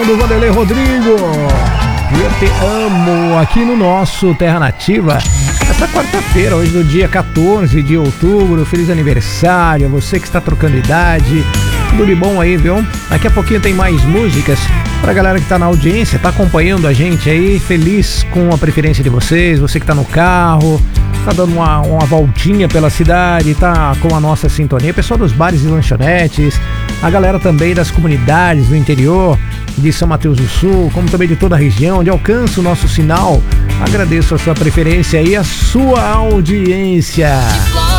Do Vanderlei Rodrigo, eu te amo, aqui no nosso Terra Nativa. Essa quarta-feira, hoje no dia 14 de outubro, feliz aniversário a você que está trocando idade, tudo de bom aí, viu? Daqui a pouquinho tem mais músicas pra galera que tá na audiência, tá acompanhando a gente aí, feliz com a preferência de vocês, você que tá no carro, tá dando uma voltinha pela cidade, tá com a nossa sintonia, pessoal dos bares e lanchonetes, a galera também das comunidades do interior de São Mateus do Sul, como também de toda a região, onde alcança o nosso sinal. Agradeço a sua preferência e a sua audiência.